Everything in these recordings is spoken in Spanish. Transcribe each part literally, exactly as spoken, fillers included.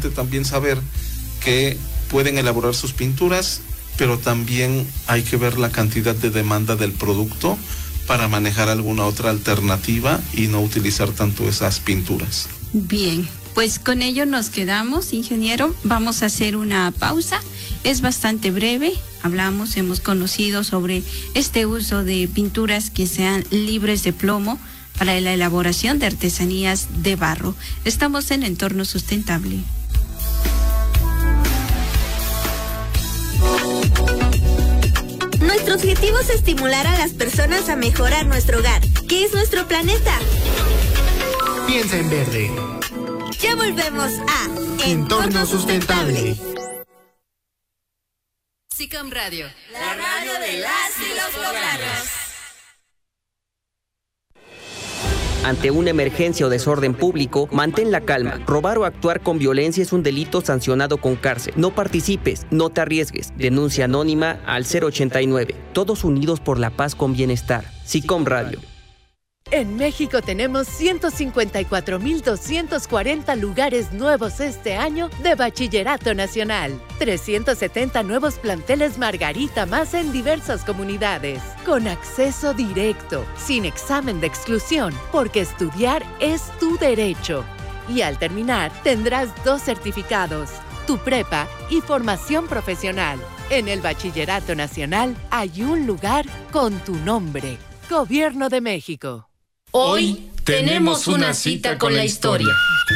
importante también saber que pueden elaborar sus pinturas, pero también hay que ver la cantidad de demanda del producto para manejar alguna otra alternativa y no utilizar tanto esas pinturas. Bien, pues con ello nos quedamos, ingeniero. Vamos a hacer una pausa. Es bastante breve. Hablamos, hemos conocido sobre este uso de pinturas que sean libres de plomo para la elaboración de artesanías de barro. Estamos en Entorno Sustentable. Nuestro objetivo es estimular a las personas a mejorar nuestro hogar, que es nuestro planeta. Piensa en verde. Ya volvemos a Entorno Sustentable. SICOM Radio, la radio de las y los poblanos. Ante una emergencia o desorden público, mantén la calma. Robar o actuar con violencia es un delito sancionado con cárcel. No participes, no te arriesgues. Denuncia anónima al cero ochenta y nueve. Todos unidos por la paz con bienestar. SICOM Radio. En México tenemos ciento cincuenta y cuatro mil doscientos cuarenta lugares nuevos este año de Bachillerato Nacional. trescientos setenta nuevos planteles Margarita más en diversas comunidades. Con acceso directo, sin examen de exclusión, porque estudiar es tu derecho. Y al terminar, tendrás dos certificados, tu prepa y formación profesional. En el Bachillerato Nacional hay un lugar con tu nombre. Gobierno de México. Hoy tenemos una cita con la historia.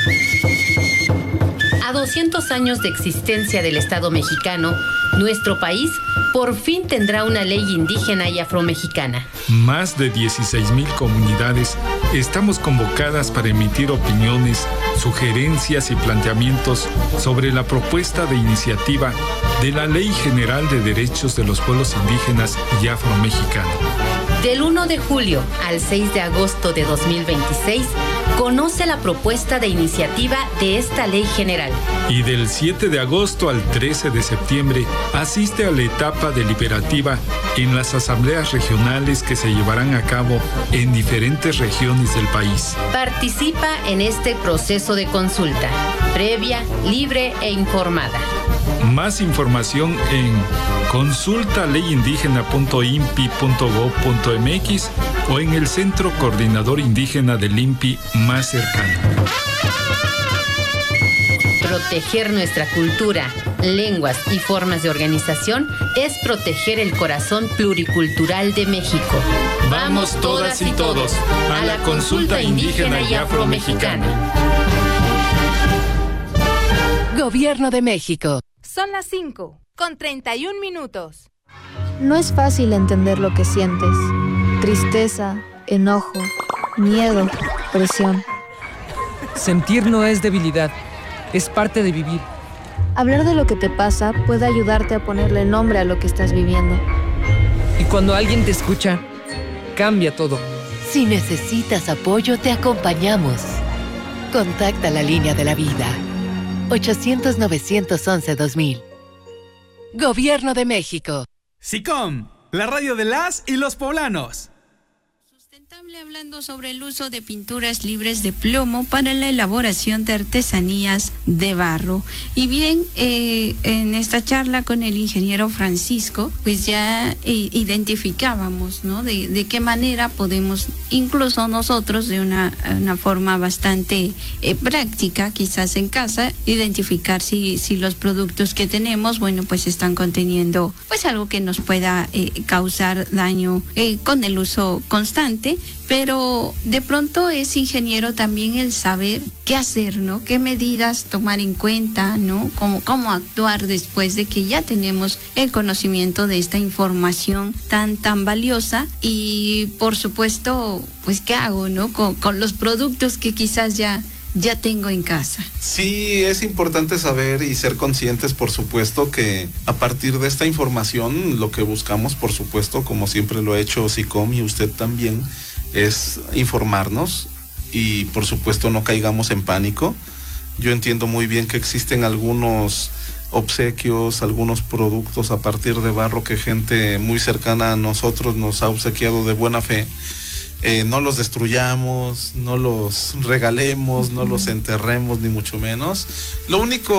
A doscientos años de existencia del Estado mexicano, nuestro país por fin tendrá una ley indígena y afromexicana. Más de dieciséis mil comunidades estamos convocadas para emitir opiniones, sugerencias y planteamientos sobre la propuesta de iniciativa de la Ley General de Derechos de los Pueblos Indígenas y Afromexicanos. Del uno de julio al seis de agosto de dos mil veintiséis, conoce la propuesta de iniciativa de esta ley general. Y del siete de agosto al trece de septiembre, asiste a la etapa deliberativa en las asambleas regionales que se llevarán a cabo en diferentes regiones del país. Participa en este proceso de consulta, previa, libre e informada. Más información en consulta ley indígena punto i n p i punto gob punto m x o en el Centro Coordinador Indígena del I N P I más cercano. Proteger nuestra cultura, lenguas y formas de organización es proteger el corazón pluricultural de México. Vamos todas y todos a la consulta indígena y afromexicana. Gobierno de México. Son las cinco, con treinta y un minutos. No es fácil entender lo que sientes. Tristeza, enojo, miedo, presión. Sentir no es debilidad, es parte de vivir. Hablar de lo que te pasa puede ayudarte a ponerle nombre a lo que estás viviendo. Y cuando alguien te escucha, cambia todo. Si necesitas apoyo, te acompañamos. Contacta la línea de la vida. ochocientos, novecientos once, dos mil. Gobierno de México. SICOM, la radio de las y los poblanos. Sustentable, hablando sobre el uso de pinturas libres de plomo para la elaboración de artesanías de barro. Y bien, eh, en esta charla con el ingeniero Francisco, pues ya eh, identificábamos, ¿no? De, de qué manera podemos, incluso nosotros, de una, una forma bastante eh, práctica, quizás en casa, identificar si, si los productos que tenemos, bueno, pues están conteniendo pues algo que nos pueda eh, causar daño eh, con el uso constante. Pero de pronto es, ingeniero, también el saber qué hacer, ¿no? Qué medidas tomar en cuenta, ¿no? Cómo, cómo actuar después de que ya tenemos el conocimiento de esta información tan, tan valiosa. Y, por supuesto, pues, ¿qué hago, no? Con, con los productos que quizás ya... ya tengo en casa. Sí, es importante saber y ser conscientes, por supuesto, que a partir de esta información lo que buscamos, por supuesto, como siempre lo ha hecho SICOM y usted también, es informarnos y, por supuesto, no caigamos en pánico. Yo entiendo muy bien que existen algunos obsequios, algunos productos a partir de barro que gente muy cercana a nosotros nos ha obsequiado de buena fe. Eh, no los destruyamos, no los regalemos, no los enterremos, ni mucho menos. Lo único